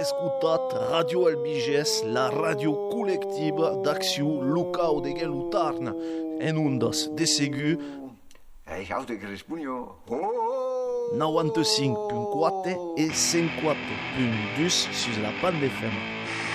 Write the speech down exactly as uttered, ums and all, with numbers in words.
escutat Radio Albiges, la radio collectiva d'acció local de Gelutarna, en ondas de segur Hij houdt ik responio. novanta e cinco ponto quatro e cent quatre ponto dois sur la bande F M.